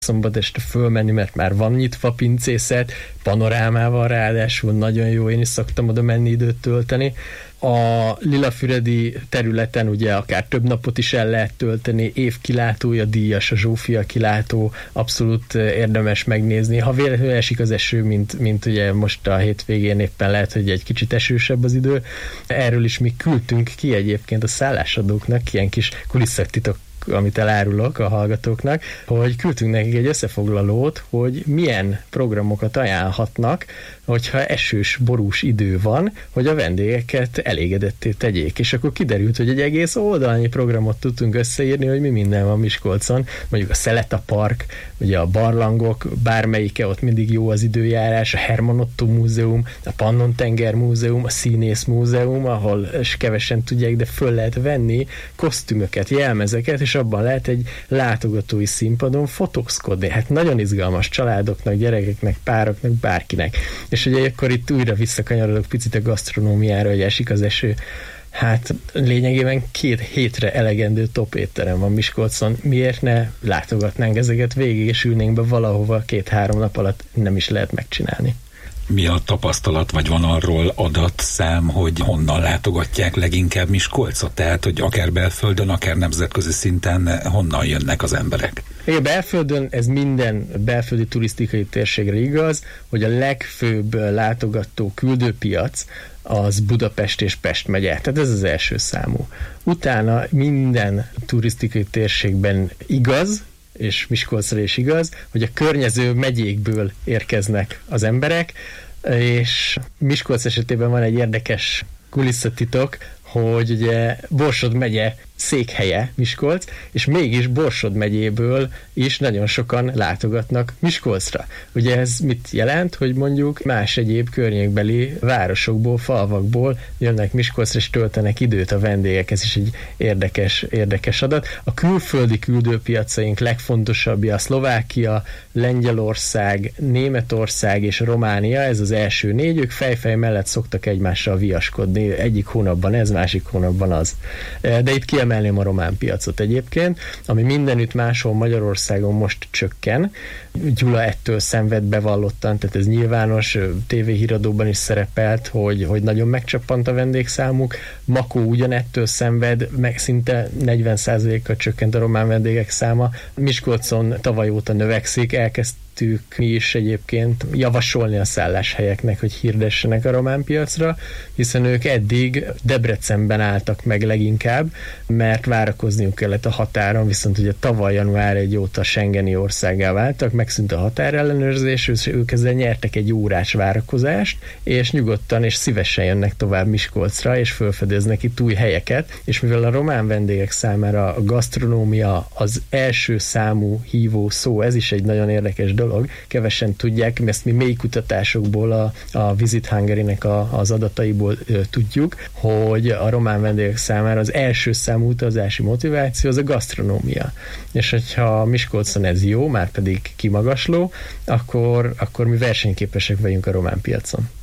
szombat este fölmenni, mert már van nyitva pincészet, panorámával ráadásul nagyon jó, én is szoktam oda menni időt tölteni. A Lilafüredi területen ugye akár több napot is el lehet tölteni, évkilátója díjas, a Zsófia kilátó, abszolút érdemes megnézni. Ha véletlenül esik az eső, mint ugye most a hétvégén éppen lehet, hogy egy kicsit esősebb az idő, erről is mi küldtünk ki egyébként a szállásadóknak, ilyen kis kulisszatitok, amit elárulok a hallgatóknak, hogy küldtünk nekik egy összefoglalót, hogy milyen programokat ajánlhatnak, hogyha esős, borús idő van, hogy a vendégeket elégedetté tegyék. És akkor kiderült, hogy egy egész oldalnyi programot tudtunk összeírni, hogy mi minden van Miskolcon, mondjuk a Szeleta Park, ugye a barlangok, bármelyike, ott mindig jó az időjárás, a Herman Otto Múzeum, a Pannon-tenger Múzeum, a Színész Múzeum, ahol kevesen tudják, de föl lehet venni kosztümöket, jelmezeket, és abban lehet egy látogatói színpadon fotózkodni. Hát nagyon izgalmas családoknak, gyerekeknek, pároknak, bárkinek. És ugye akkor itt újra visszakanyarodok picit a gasztronómiára, hogy esik az eső. Hát lényegében 2 hétre elegendő top étterem van Miskolcon. Miért ne látogatnánk ezeket végig, és ülnénk be valahova 2-3 nap alatt, nem is lehet megcsinálni. Mi a tapasztalat, vagy van arról adatszám, hogy honnan látogatják leginkább Miskolcot? Tehát, hogy akár belföldön, akár nemzetközi szinten honnan jönnek az emberek? Igen, belföldön ez minden belföldi turisztikai térségre igaz, hogy a legfőbb látogató küldőpiac az Budapest és Pest megye. Tehát ez az első számú. Utána minden turisztikai térségben igaz, és Miskolcra is igaz, hogy a környező megyékből érkeznek az emberek, és Miskolc esetében van egy érdekes kulisszatitok, hogy ugye Borsod megye székhelye Miskolc, és mégis Borsod megyéből is nagyon sokan látogatnak Miskolcra. Ugye ez mit jelent, hogy mondjuk más egyéb környékbeli városokból, falvakból jönnek Miskolcra, és töltenek időt a vendégek. Ez is egy érdekes adat. A külföldi küldőpiacaink legfontosabbja a Szlovákia, Lengyelország, Németország és Románia, ez az első 4, ők fejfej mellett szoktak egymással viaskodni, egyik hónapban ez, másik hónapban az. De itt kiemelném a román piacot egyébként, ami mindenütt máshol Magyarországon most csökken. Gyula ettől szenved bevallottan, tehát ez nyilvános, tévéhíradóban is szerepelt, hogy nagyon megcsappant a vendégszámuk. Makó ugyanettől szenved, meg szinte 40%-kal csökkent a román vendégek száma. Miskolcon tavaly óta növekszik, elkezdtük mi is egyébként javasolni a szálláshelyeknek, hogy hirdessenek a román piacra, hiszen ők eddig Debrecenben álltak meg leginkább, mert várakozniuk kellett a határon, viszont ugye tavaly január 1 óta Schengeni országgá váltak, megszűnt a határellenőrzés, és ők ezzel nyertek egy órás várakozást, és nyugodtan és szívesen jönnek tovább Miskolcra, és felfedeznek itt új helyeket, és mivel a román vendégek számára a gasztronómia az első számú hívó szó, ez is egy nagyon érdekes dolog, kevesen tudják, ezt mi mély kutatásokból, a Visit Hungary-nek az adataiból tudjuk, hogy a román vendégek számára az első számú utazási motiváció az a gasztronómia. És hogyha Miskolcon ez jó, már pedig kimagasló, akkor mi versenyképesek vagyunk a román piacon.